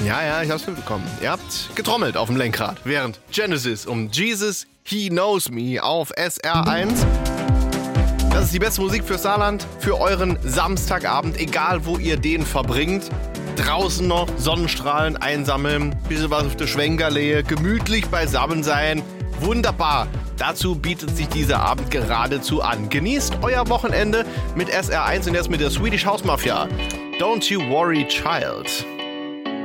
Ja, ich hab's mitbekommen. Ihr habt getrommelt auf dem Lenkrad, während Genesis um Jesus, He Knows Me auf SR1. Das ist die beste Musik fürs Saarland, für euren Samstagabend, egal wo ihr den verbringt. Draußen noch Sonnenstrahlen einsammeln, bisschen was auf der Schwenkerlehe, gemütlich beisammen sein. Wunderbar. Dazu bietet sich dieser Abend geradezu an. Genießt euer Wochenende mit SR1 und jetzt mit der Swedish House Mafia. Don't You Worry, Child.